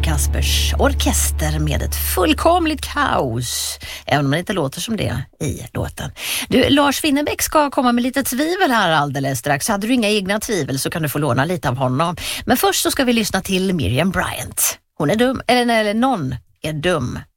Kaspers orkester med ett fullkomligt kaos, även om det inte låter som det i låten. Du, Lars Winnerbäck ska komma med lite tvivel här alldeles strax. Hade du inga egna tvivel så kan du få låna lite av honom. Men först så ska vi lyssna till Miriam Bryant. Hon är dum, eller någon är dum.